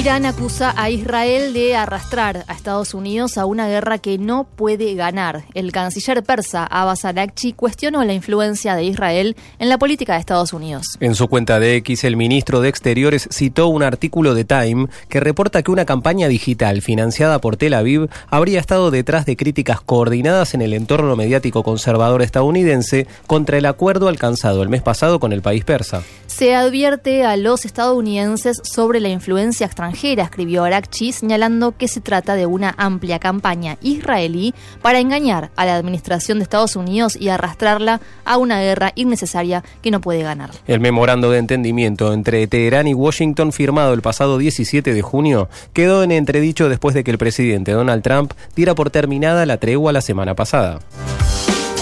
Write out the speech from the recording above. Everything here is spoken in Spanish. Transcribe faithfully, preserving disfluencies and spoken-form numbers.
Irán acusa a Israel de arrastrar a Estados Unidos a una guerra que no puede ganar. El canciller persa Abbas Araghchi cuestionó la influencia de Israel en la política de Estados Unidos. En su cuenta de X, el ministro de Exteriores citó un artículo de Time que reporta que una campaña digital financiada por Tel Aviv habría estado detrás de críticas coordinadas en el entorno mediático conservador estadounidense contra el acuerdo alcanzado el mes pasado con el país persa. Se advierte a los estadounidenses sobre la influencia extranjera, escribió Araghchi, señalando que se trata de una amplia campaña israelí para engañar a la administración de Estados Unidos y arrastrarla a una guerra innecesaria que no puede ganar. El memorando de entendimiento entre Teherán y Washington, firmado el pasado diecisiete de junio, quedó en entredicho después de que el presidente Donald Trump diera por terminada la tregua la semana pasada.